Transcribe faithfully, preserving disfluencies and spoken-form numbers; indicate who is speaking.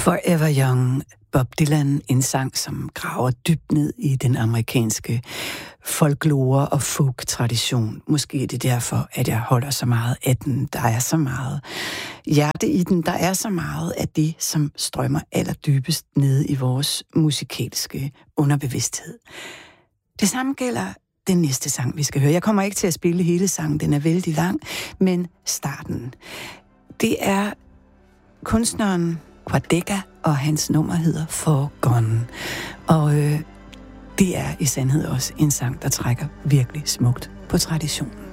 Speaker 1: Forever Young, Bob Dylan, en sang, som graver dybt ned i den amerikanske folklore og folk-tradition. Måske er det derfor, at jeg holder så meget af den. Der er så meget hjerte i den. Der er så meget af det, som strømmer allerdybest ned i vores musikalske underbevidsthed. Det samme gælder den næste sang, vi skal høre. Jeg kommer ikke til at spille hele sangen, den er vældig lang, men starten. Det er kunstneren Quadega, og hans nummer hedder Forgone. Og øh, det er i sandhed også en sang, der trækker virkelig smukt på traditionen.